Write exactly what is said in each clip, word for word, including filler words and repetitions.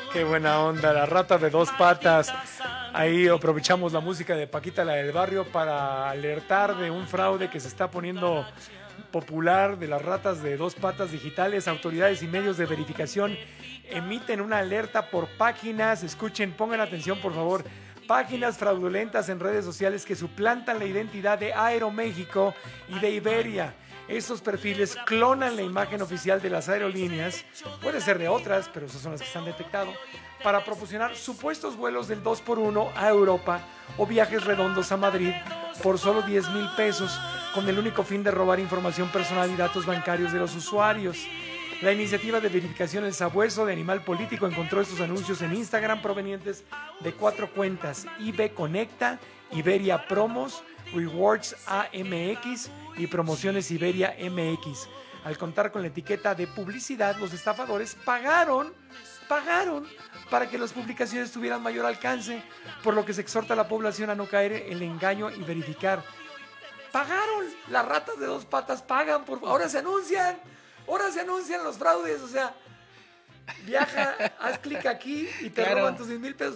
Qué buena onda, la rata de dos patas. Ahí aprovechamos la música de Paquita, la del barrio, para alertar de un fraude que se está poniendo popular de las ratas de dos patas digitales. Autoridades y medios de verificación emiten una alerta por páginas. Escuchen, pongan atención por favor. Páginas fraudulentas en redes sociales que suplantan la identidad de Aeroméxico y de Iberia. Estos perfiles clonan la imagen oficial de las aerolíneas, puede ser de otras, pero esas son las que se han detectado, para proporcionar supuestos vuelos del dos por uno a Europa o viajes redondos a Madrid por solo diez mil pesos, con el único fin de robar información personal y datos bancarios de los usuarios. La iniciativa de verificación El Sabueso de Animal Político encontró estos anuncios en Instagram provenientes de cuatro cuentas: I B Conecta, Iberia Promos, Rewards A M X y Promociones Iberia M X. Al contar con la etiqueta de publicidad, los estafadores pagaron, pagaron para que las publicaciones tuvieran mayor alcance, por lo que se exhorta a la población a no caer en el engaño y verificar. Pagaron, las ratas de dos patas pagan, por ahora se anuncian. Ahora se anuncian los fraudes, o sea, viaja, haz clic aquí y te claro. roban tus seis mil pesos.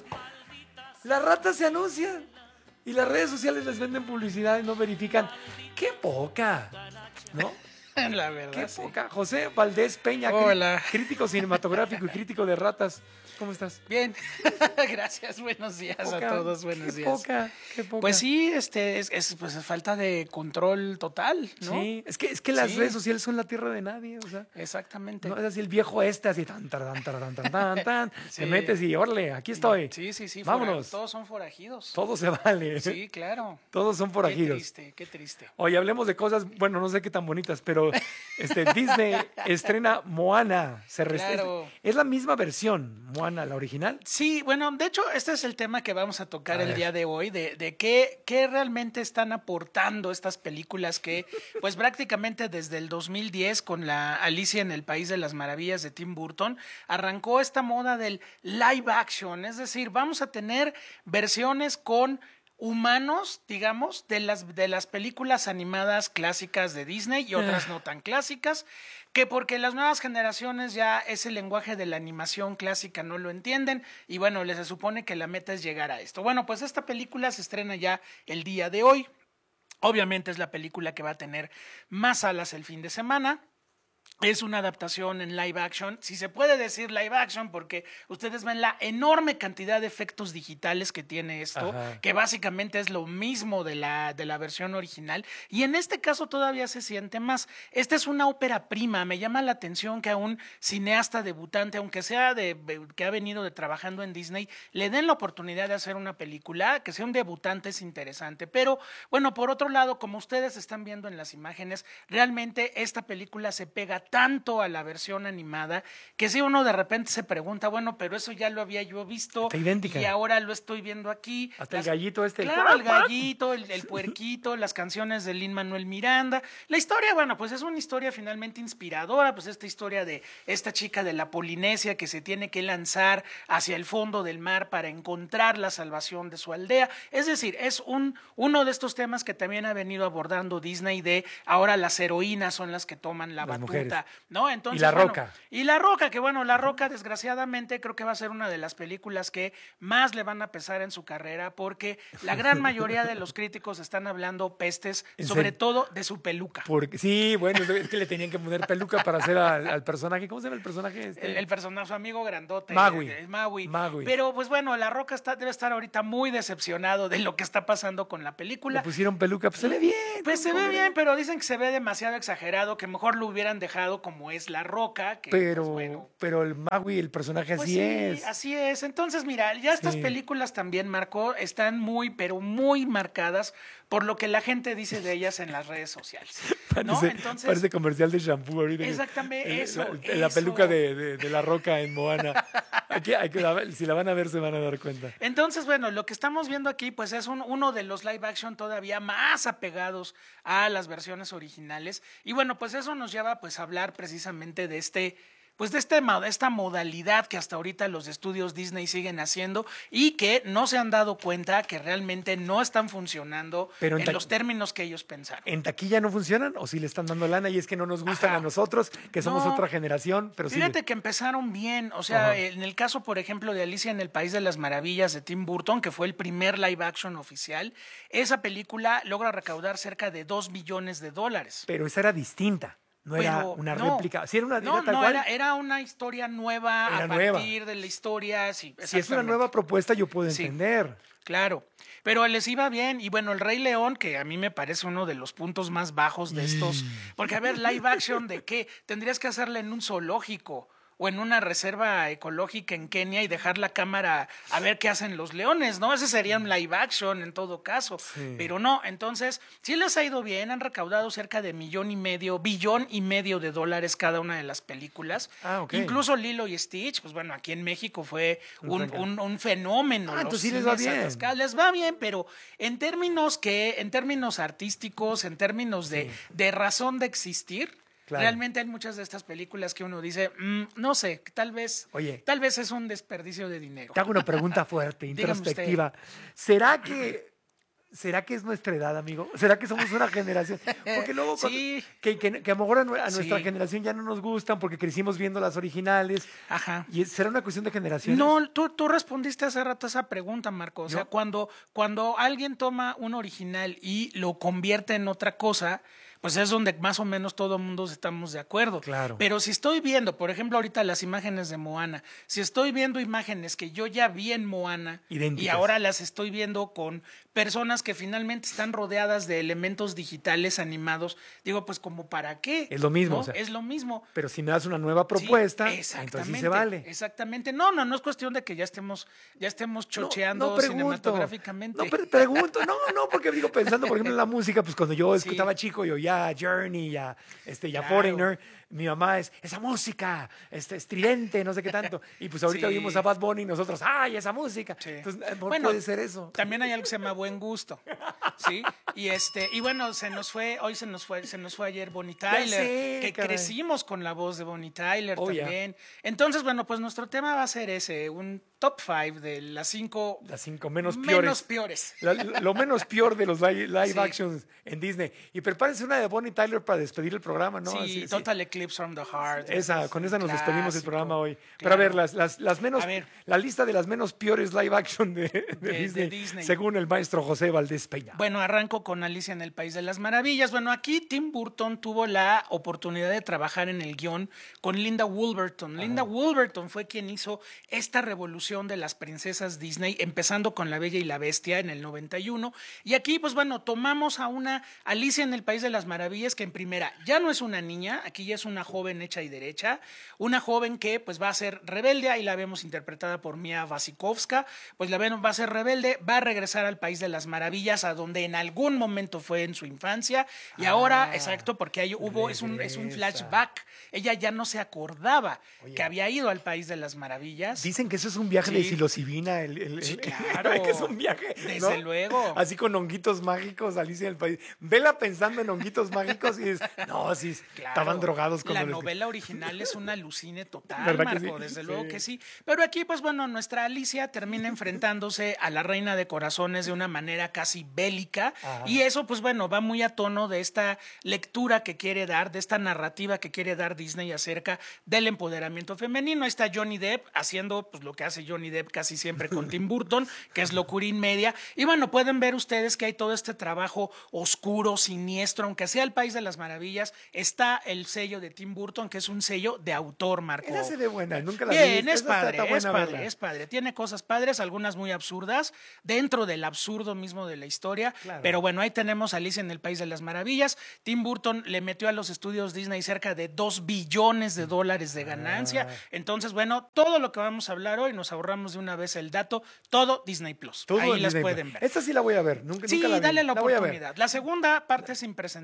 Las ratas se anuncian y las redes sociales les venden publicidad y no verifican. ¡Qué poca! ¿No? La verdad, ¡Qué sí. poca! José Valdés Peña, Hola. Crítico cinematográfico y crítico de ratas. ¿Cómo estás? Bien, gracias, buenos días poca, a todos, buenos qué días. Poca, qué poca. Pues sí, este, es, es pues falta de control total, ¿no? Sí, es que, es que las sí. redes sociales son la tierra de nadie, o sea. Exactamente. No es así el viejo este, así tan, tan, tan, tan, tan, tan, tan. Sí. Te metes y órale, aquí estoy. Sí, sí, sí. Vámonos. Fora, todos son forajidos. Todo se vale. Sí, claro. Todos son forajidos. Qué triste, qué triste. Oye, hablemos de cosas, bueno, no sé qué tan bonitas, pero este, Disney estrena Moana. Se Claro. es, es la misma versión, Moana, la original. Sí, bueno, de hecho, este es el tema que vamos a tocar a el ver. día de hoy, de, de qué, qué realmente están aportando estas películas que, pues prácticamente desde el dos mil diez, con la Alicia en el País de las Maravillas de Tim Burton, arrancó esta moda del live action, es decir, vamos a tener versiones con humanos, digamos, de las, de las películas animadas clásicas de Disney y otras no tan clásicas, que porque las nuevas generaciones ya ese lenguaje de la animación clásica no lo entienden y bueno, les se supone que la meta es llegar a esto. Bueno, pues esta película se estrena ya el día de hoy. Obviamente es la película que va a tener más salas el fin de semana. Es una adaptación en live action, si se puede decir live action, porque ustedes ven la enorme cantidad de efectos digitales que tiene esto, Ajá. que básicamente es lo mismo de la, de la versión original, y en este caso todavía se siente más. Esta es una ópera prima, me llama la atención que a un cineasta debutante, aunque sea de que ha venido de trabajando en Disney, le den la oportunidad de hacer una película, que sea un debutante es interesante, pero bueno, por otro lado, como ustedes están viendo en las imágenes, realmente esta película se pega tanto a la versión animada que si uno de repente se pregunta, bueno, pero eso ya lo había yo visto y ahora lo estoy viendo aquí. Hasta las, el gallito este. Claro, el gallito, el, el puerquito, las canciones de Lin-Manuel Miranda. La historia, bueno, pues es una historia finalmente inspiradora, pues esta historia de esta chica de la Polinesia que se tiene que lanzar hacia el fondo del mar para encontrar la salvación de su aldea. Es decir, es un, uno de estos temas que también ha venido abordando Disney de ahora las heroínas son las que toman la las batuta. Mujeres. ¿No? Entonces, y La bueno, Roca. Y La Roca, que bueno, La Roca desgraciadamente creo que va a ser una de las películas que más le van a pesar en su carrera porque la gran mayoría de los críticos están hablando pestes, sobre serio? todo de su peluca. Porque, sí, bueno, es que le tenían que poner peluca para hacer al, al personaje. ¿Cómo se llama el personaje? Este? El, el personaje, su amigo grandote. Maui. El, el Maui. Maui. Pero pues bueno, La Roca está, debe estar ahorita muy decepcionado de lo que está pasando con la película. Le pusieron peluca, pues se ve bien. Pues se ve bien, pero dicen que se ve demasiado exagerado, que mejor lo hubieran dejado como es La Roca. Que, pero, pues, bueno, pero el Maui, el personaje pues así sí, es. Así es. Entonces, mira, ya estas sí. películas también, Marco, están muy, pero muy marcadas por lo que la gente dice de ellas en las redes sociales. ¿no? Parece, Entonces, parece comercial de shampoo ahorita. Exactamente, el, eso, la, eso. La peluca de, de, de La Roca en Moana. Aquí, hay que, si la van a ver, se van a dar cuenta. Entonces, bueno, lo que estamos viendo aquí, pues es un, uno de los live action todavía más apegados a las versiones originales. Y bueno, pues eso nos lleva pues a hablar precisamente de este pues de este, ma- esta modalidad que hasta ahorita los estudios Disney siguen haciendo y que no se han dado cuenta que realmente no están funcionando Pero en en ta- los términos que ellos pensaron. ¿En taquilla no funcionan o sí le están dando lana y es que no nos gustan Ajá. a nosotros, que somos No. otra generación? Pero sí. Fíjate que empezaron bien, o sea, Ajá. en el caso, por ejemplo, de Alicia en el País de las Maravillas de Tim Burton, que fue el primer live action oficial, esa película logra recaudar cerca de dos billones de dólares. Pero esa era distinta. No era Pero una no. réplica. Sí, era una No, era tal no, cual. era, era una historia nueva Era a nueva. partir de la historia. Sí, Si es una exactamente. nueva propuesta, yo puedo Sí. entender. Claro, pero les iba bien. Y bueno, El Rey León, que a mí me parece uno de los puntos más bajos de estos. Porque, a ver, live action de qué? Tendrías que hacerle en un zoológico o en una reserva ecológica en Kenia y dejar la cámara a ver qué hacen los leones, ¿no? Ese sería un live action en todo caso. Sí. Pero no, entonces, sí les ha ido bien, han recaudado cerca de millón y medio, billón y medio de dólares cada una de las películas. Ah, ok. Incluso Lilo y Stitch, pues bueno, aquí en México fue un, Un un, un fenómeno. Ah, Los entonces sí les va cines bien. atascados, les va bien, pero en términos que, en términos artísticos, en términos de, de razón de existir, Claro. realmente hay muchas de estas películas que uno dice, "Mm, no sé, tal vez, Oye. tal vez es un desperdicio de dinero. Te hago una pregunta fuerte, Dígame usted. introspectiva. ¿Será que, ¿Será que es nuestra edad, amigo? ¿Será que somos una generación? Porque luego, cuando- Sí. que, que, que a lo mejor a, nue- a nuestra Sí. generación ya no nos gustan porque crecimos viendo las originales. Ajá. ¿Y es- será una cuestión de generaciones? No, tú, tú respondiste hace rato esa pregunta, Marco. O sea, ¿Yo? cuando, cuando alguien toma un original y lo convierte en otra cosa, pues es donde más o menos todo el mundo estamos de acuerdo. Claro. Pero si estoy viendo, por ejemplo, ahorita las imágenes de Moana, si estoy viendo imágenes que yo ya vi en Moana y Idénticas. ahora las estoy viendo con personas que finalmente están rodeadas de elementos digitales animados, digo, pues como para qué. Es lo mismo, ¿no? o sea, es lo mismo. Pero si me das una nueva Sí, propuesta, exactamente, entonces sí se vale. Exactamente. No, no, no es cuestión de que ya estemos, ya estemos chocheando cinematográficamente. No, pre- pregunto, no, no, porque digo, pensando, por ejemplo, en la música, pues cuando yo Sí. escuchaba chico, yo ya Journey, ya, este, ya Claro. Foreigner, mi mamá es, esa música, este, estridente, no sé qué tanto. Y pues ahorita Sí. oímos a Bad Bunny y nosotros, ¡ay, esa música! Sí. Entonces, a lo mejor Bueno, puede ser eso. También hay algo que se llama buen gusto, ¿sí? Y este, y bueno, se nos fue, hoy se nos fue, se nos fue ayer Bonnie Tyler, sé, que caray. crecimos con la voz de Bonnie Tyler Oh, ya. también. Entonces, bueno, pues nuestro tema va a ser ese, un top five de las cinco Las cinco menos menos peores. peores. La- lo menos peor de los live, live Sí. actions en Disney. Y prepárense una de Bonnie Tyler para despedir el programa, ¿no? Sí, Así- sí. Total Eclipse from the Heart. Esa, con esa nos despedimos el Clásico. programa hoy. Pero a Claro. ver, las, las, las menos, A ver. la lista de las menos peores live action de, de de Disney, Disney. según el maestro José Valdés Peña. Bueno, arranco con Alicia en el País de las Maravillas. Bueno, aquí Tim Burton tuvo la oportunidad de trabajar en el guión con Linda Woolverton. Linda Woolverton fue quien hizo esta revolución de las princesas Disney, empezando con La Bella y la Bestia en el noventa y uno. Y aquí, pues bueno, tomamos a una Alicia en el País de las Maravillas que en primera ya no es una niña, aquí ya es una joven hecha y derecha, una joven que pues va a ser rebelde, ahí la vemos interpretada por Mia Wasikowska, pues la vemos, va a ser rebelde, va a regresar al País de las Maravillas, a donde en algún momento fue en su infancia, y ahora, Ah, exacto, porque ahí hubo, es un, es un regresa. flashback, ella ya no se acordaba Oye. que había ido al País de las Maravillas. Dicen que eso es un viaje de Sí. psilocibina. El, el- Sí, el- claro. que es un viaje. Desde ¿no? luego. Así con honguitos mágicos, Alicia en el País. Vela pensando en honguitos mágicos y dices, no, sí, Claro. estaban drogados cuando La les- novela original es un alucine total, ¿Verdad que Marco, sí? desde Sí. luego que sí. Pero aquí, pues bueno, nuestra Alicia termina enfrentándose a la Reina de Corazones de una manera casi bélica. Ajá. Y eso, pues bueno, va muy a tono de esta lectura que quiere dar, de esta narrativa que quiere dar Disney acerca del empoderamiento femenino. Ahí está Johnny Depp haciendo pues lo que hace Johnny Depp casi siempre con Tim Burton, que es locurín media. Y bueno, pueden ver ustedes que hay todo este trabajo oscuro, siniestro, aunque sea el País de las Maravillas, está el sello de Tim Burton, que es un sello de autor, Marco. Esa se ve buena, nunca la vi. Bien, es Esa está- padre, está es buena padre, verla. es padre. Tiene cosas padres, algunas muy absurdas, dentro del absurdo mismo de la historia. Claro. Pero bueno, ahí tenemos a Alicia en el País de las Maravillas. Tim Burton le metió a los estudios Disney cerca de dos billones de dólares de ganancia. Ah. Entonces, bueno, todo lo que vamos a hablar hoy, nos ahorramos de una vez el dato, todo Disney Plus. Todo ahí en las Disney pueden Plus. ver. Ver. Esta sí la voy a ver. Nunca, Sí, nunca la vi. dale la voy a ver. oportunidad. La segunda parte sin presentar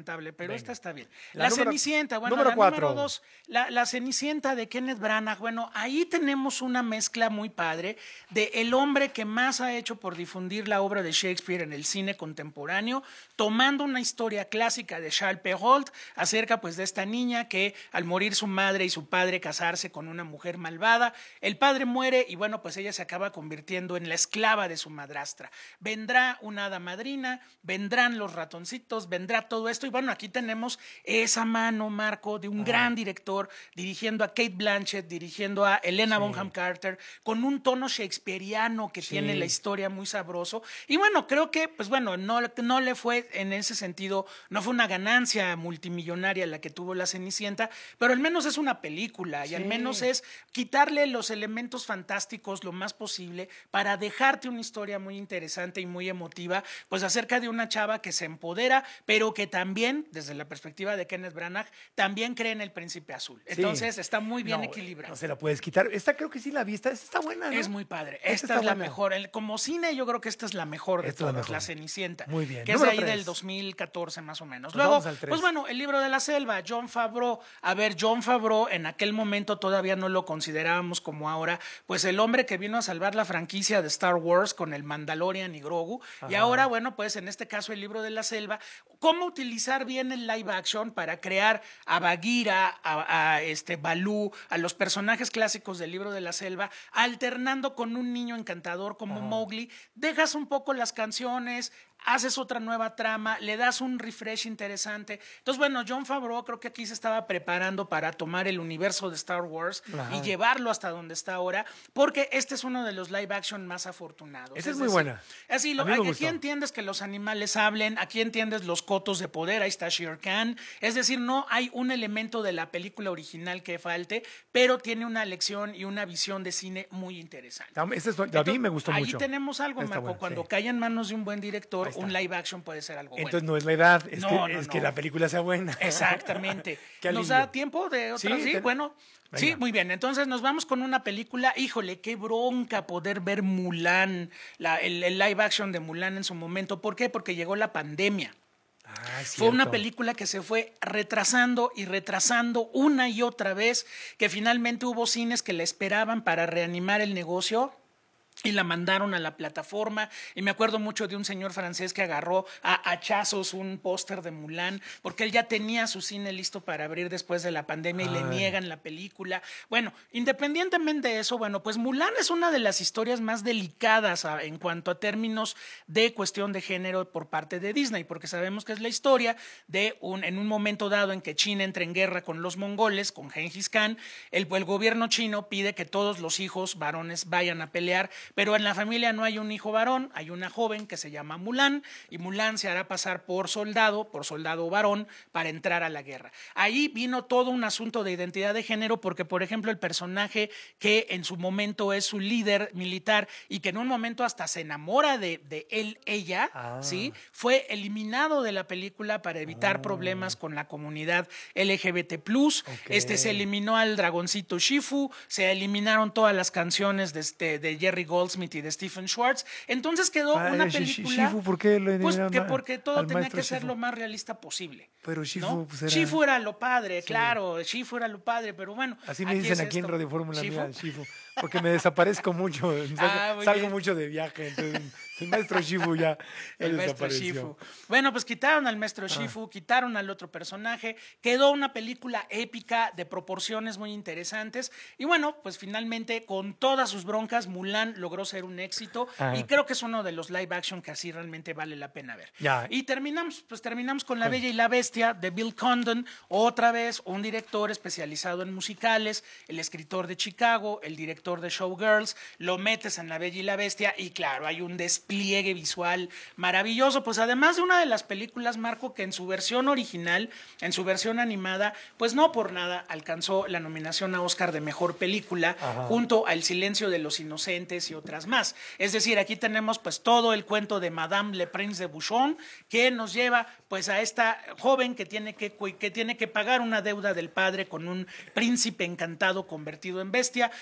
lamentable, pero Venga. esta está bien. La La, número- Cenicienta, bueno, número la cuatro. número dos, la, la Cenicienta de Kenneth Branagh, bueno, ahí tenemos una mezcla muy padre de el hombre que más ha hecho por difundir la obra de Shakespeare en el cine contemporáneo, tomando una historia clásica de Charles Perrault acerca pues de esta niña que al morir su madre y su padre casarse con una mujer malvada, el padre muere y bueno, pues ella se acaba convirtiendo en la esclava de su madrastra. Vendrá una hada madrina, vendrán los ratoncitos, vendrá todo esto y bueno, aquí tenemos esa mano, Marco, de un Ajá. gran director dirigiendo a Kate Blanchett, dirigiendo a Helena Sí. Bonham Carter, con un tono shakespeariano que Sí. tiene la historia muy sabroso. Y bueno, creo que, pues bueno, no, no le fue en ese sentido, no fue una ganancia multimillonaria la que tuvo La Cenicienta, pero al menos es una película y Sí. al menos es quitarle los elementos fantásticos lo más posible para dejarte una historia muy interesante y muy emotiva, pues acerca de una chava que se empodera, pero que también, desde la perspectiva de Kenneth Branagh, también cree en el príncipe azul. Sí. Entonces está muy bien No, equilibrado. No se la puedes quitar. Esta creo que sí la vista. Esta está buena, ¿no? Es muy padre. Esta Esta, está es la buena. mejor. El- como cine, yo creo que esta es la mejor de Esta es la todas, mejor. la Cenicienta. Muy bien. Que es Número de ahí tres. del dos mil catorce más o menos. Pues Luego, vamos al tres. pues bueno, el libro de la selva, John Favreau. A ver, John Favreau en aquel momento todavía no lo considerábamos como ahora, pues el hombre que vino a salvar la franquicia de Star Wars con el Mandalorian y Grogu. Y Ajá. ahora, bueno, pues en este caso el libro de la selva, cómo utilizar bien el live action para crear a Bagheera, a, a este Balú, a los personajes clásicos del libro de la selva, alternando con un niño encantador como Ajá. Mowgli, dejas un poco las canciones, haces otra nueva trama, le das un refresh interesante. Entonces, bueno, John Favreau creo que aquí se estaba preparando para tomar el universo de Star Wars Ajá. y llevarlo hasta donde está ahora, porque este es uno de los live action más afortunados. Esta es muy buena. Así, lo, A mí me aquí gustó. entiendes que los animales hablen, aquí entiendes los cotos de poder, ahí está Shere Khan. Es decir, no hay un elemento de la película original que falte, pero tiene una lección y una visión de cine muy interesante. Ah, esta es- a mí me gustó Ahí mucho. tenemos algo, Está Marco. buena, Cuando sí. cae en manos de un buen director, Ahí está. un live action puede ser algo Entonces bueno. no es la edad, es, No, que, no, es no. que la película sea buena. Exactamente. Qué ¿Nos alivio. da tiempo de otra? Sí, Sí, ten- bueno. Sí, Venga. muy bien. Entonces nos vamos con una película. Híjole, qué bronca poder ver Mulan, la- el, el live action de Mulan en su momento. ¿Por qué? Porque llegó la pandemia. Ah, es Fue una cierto. película que se fue retrasando y retrasando una y otra vez, que finalmente hubo cines que la esperaban para reanimar el negocio. Y la mandaron a la plataforma. Y me acuerdo mucho de un señor francés que agarró a hachazos un póster de Mulan, porque él ya tenía su cine listo para abrir después de la pandemia y le Ay. niegan la película. Bueno, independientemente de eso, bueno, pues Mulan es una de las historias más delicadas a- en cuanto a términos de cuestión de género por parte de Disney, porque sabemos que es la historia de un, en un momento dado en que China entra en guerra con los mongoles, con Genghis Khan, el, el gobierno chino pide que todos los hijos varones vayan a pelear, pero en la familia no hay un hijo varón, hay una joven que se llama Mulan, y Mulan se hará pasar por soldado, por soldado varón, para entrar a la guerra. Ahí vino todo un asunto de identidad de género, porque por ejemplo el personaje que en su momento es su líder militar y que en un momento hasta se enamora de, de él, ella, Ah. ¿sí? Fue eliminado de la película para evitar Oh. problemas con la comunidad L G B T plus. Ok. Este, se eliminó al dragoncito Shifu, se eliminaron todas las canciones de, este, de Jerry Goldsmith y de Stephen Schwartz. Entonces quedó Padre, una Shi- película. Shifu, ¿por qué lo Pues eliminaron que a- porque todo al tenía maestro que ser Shifu? lo más realista posible. Pero Shifu, ¿no? pues, era- Shifu era lo padre, claro. Shifu era lo padre, pero bueno. Así me aquí dicen es aquí en esto. Radio Fórmula ¿Shifu? mía, Shifu. Porque me desaparezco mucho. Salgo, Ah, muy salgo bien. mucho de viaje. Entonces, el maestro Shifu ya, ya El maestro desapareció. Shifu. Bueno, pues quitaron al maestro Shifu, quitaron al otro personaje, quedó una película épica de proporciones muy interesantes y bueno, pues finalmente con todas sus broncas Mulan logró ser un éxito Ajá. y creo que es uno de los live action que así realmente vale la pena ver. Ya. Y terminamos, pues terminamos con La Bella y la Bestia de Bill Condon, otra vez un director especializado en musicales, el escritor de Chicago, el director de Showgirls, lo metes en La Bella y la Bestia y claro, hay un despliegue visual maravilloso, pues además de una de las películas, Marco, que en su versión original, en su versión animada, pues no por nada alcanzó la nominación a Oscar de Mejor Película, Ajá. junto a El Silencio de los Inocentes y otras más. Es decir, aquí tenemos pues todo el cuento de Madame Le Prince de Bouchon, que nos lleva pues a esta joven que tiene que, que tiene que pagar una deuda del padre con un príncipe encantado convertido en bestia, muy bien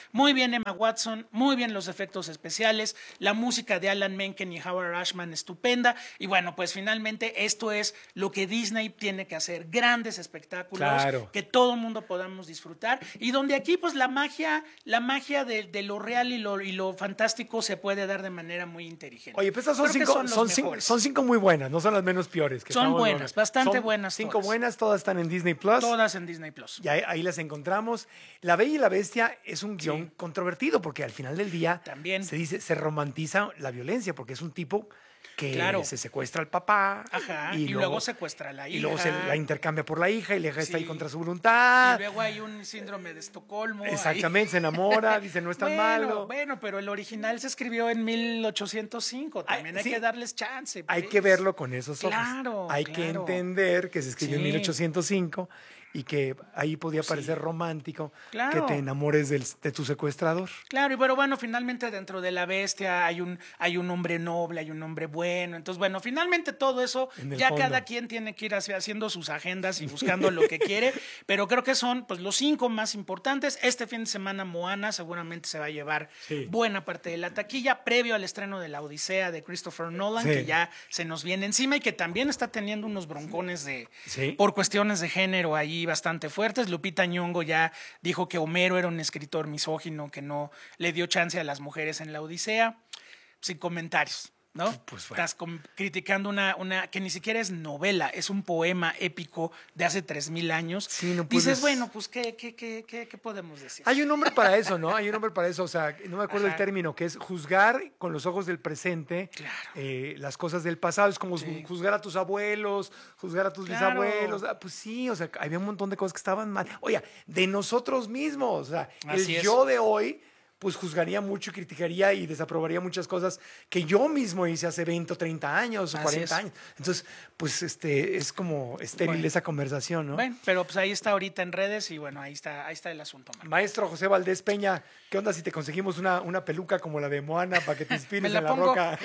bien Emma Watson, muy bien los efectos especiales, la música de Alan Menken y Howard Ashman estupenda. Y bueno, pues finalmente esto es lo que Disney tiene que hacer, grandes espectáculos Claro. que todo el mundo podamos disfrutar y donde aquí pues la magia, la magia de, de lo real y lo, y lo fantástico se puede dar de manera muy inteligente. Oye, pues estas son Creo que cinco, son son, los cinco, mejores. son cinco muy buenas, no son las menos peores. Que Son estamos buenas, hablando. bastante Son buenas Cinco todas. buenas, todas están en Disney Plus. Todas en Disney Plus. Y ahí, ahí las encontramos. La Bella y la Bestia es un guión Sí. controvertido porque al final del día También. se dice, se romantiza la violencia porque es un tipo que Claro. se secuestra al papá Ajá, y, luego, secuestra a la hija. y luego se la intercambia por la hija y la hija está ahí Sí. contra su Y voluntad. luego hay un síndrome de Estocolmo. ahí. Exactamente, se enamora, dice no es tan bueno, malo. Bueno, pero el original se escribió en mil ochocientos cinco. También Ay, hay sí. que darles chance. Hay pues. que verlo con esos ojos. Claro, Hay que claro. entender que se escribió en Sí. mil ochocientos cinco y que ahí podía parecer Sí. romántico Claro. que te enamores del- de tu secuestrador. Claro, y bueno, bueno, finalmente dentro de la bestia hay un, hay un hombre noble, hay un hombre bueno. Entonces, bueno, finalmente todo eso, En el ya fondo. cada quien tiene que ir hacia- haciendo sus agendas y buscando lo que quiere, pero creo que son pues los cinco más importantes. Este fin de semana Moana seguramente se va a llevar Sí. buena parte de la taquilla, previo al estreno de La Odisea de Christopher Nolan, Sí. que ya se nos viene encima y que también está teniendo unos broncones de Sí. por cuestiones de género ahí bastante fuertes. Lupita Nyong'o ya dijo que Homero era un escritor misógino que no le dio chance a las mujeres en La Odisea. Sin comentarios, ¿no? Pues bueno. Estás com- criticando una, una que ni siquiera es novela, es un poema épico de hace tres mil años. Sí, no Dices, puedes- bueno, pues, ¿qué, qué, qué, qué, qué podemos decir? Hay un nombre para eso, ¿no? Hay un nombre para eso, o sea, no me acuerdo Ajá. el término, que es juzgar con los ojos del presente Claro. eh, las cosas del pasado. Es como Sí. juzgar a tus abuelos, juzgar a tus Claro. bisabuelos. Ah, pues sí, o sea, había un montón de cosas que estaban mal. Oye, de nosotros mismos, o sea, Así el es. yo de hoy pues juzgaría mucho y criticaría y desaprobaría muchas cosas que yo mismo hice hace veinte o treinta años o Así cuarenta es. años. Entonces, pues este es como estéril Bueno. esa conversación, ¿no? Bueno, pero pues ahí está ahorita en redes y bueno, ahí está, ahí está el asunto, man. Maestro José Valdés Peña, ¿qué onda si te conseguimos una, una peluca como la de Moana para que te inspires Me la en la pongo. roca?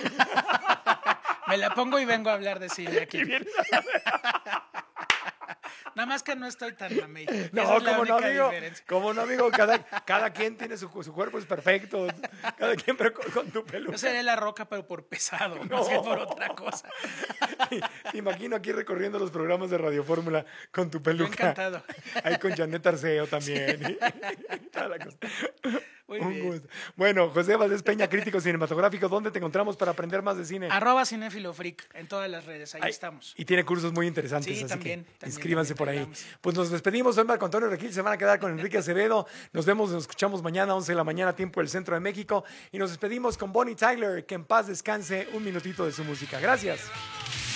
Me la pongo y vengo a hablar de cine aquí. Nada más que no estoy tan mamey. No, Esa es la como no, única amigo. diferencia. Como no, amigo. Cada, cada quien tiene su, su cuerpo, es perfecto. Cada quien, pero con, con tu peluca. Yo seré la roca, pero por pesado, más que por otra cosa. Te imagino aquí recorriendo los programas de Radio Fórmula con tu peluca. encantado. Ahí con Janet Arceo también. Toda la cosa. Muy Un bien. gusto. Bueno, José Valdés Peña, crítico cinematográfico, ¿dónde te encontramos para aprender más de cine? Arroba Cinéfilo Freak en todas las redes, ahí Ay, estamos. Y tiene cursos muy interesantes, Sí, así también, que también, inscríbanse también por ahí. regalamos. Pues nos despedimos, soy Marco Antonio Regil, se van a quedar con Enrique Acevedo. Nos vemos, nos escuchamos mañana, once de la mañana, tiempo del Centro de México. Y nos despedimos con Bonnie Tyler, que en paz descanse un minutito de su música. Gracias.